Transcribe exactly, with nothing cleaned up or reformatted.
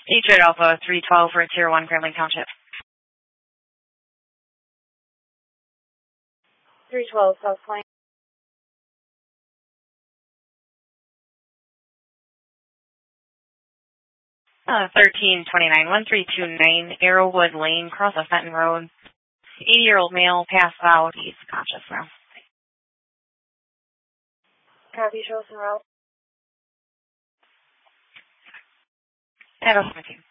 Detroit Alpha three twelve for Tier one, Grand Lake Township. three twelve, South Plain. Uh, thirteen twenty-nine, one three two nine, Arrowwood Lane, cross of Fenton Road. eighty-year-old male, passed out. He's conscious now. Copy, show us en route. At seventeen.